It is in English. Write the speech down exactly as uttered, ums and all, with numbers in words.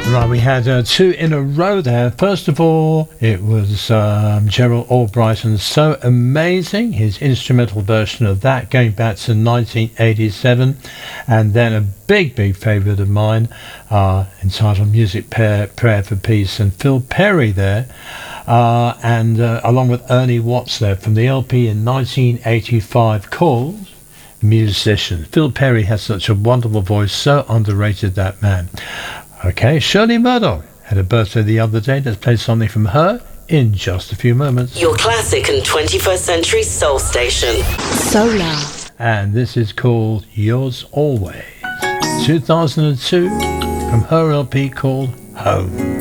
Right, we had uh, two in a row there. First of all, it was um, Gerald Albrighton's So Amazing, his instrumental version of that going back to nineteen eighty-seven. And then a big, big favourite of mine, uh, entitled Music Prayer, Prayer for Peace, and Phil Perry there. Uh, and uh, along with Ernie Watts there from the L P in nineteen eighty-five called Musician. Phil Perry has such a wonderful voice, so underrated, that man. Okay, Shirley Murdoch had a birthday the other day. Let's play something from her in just a few moments. Your classic and twenty-first century soul station. Solar. And this is called Yours Always. two thousand two from her L P called Home.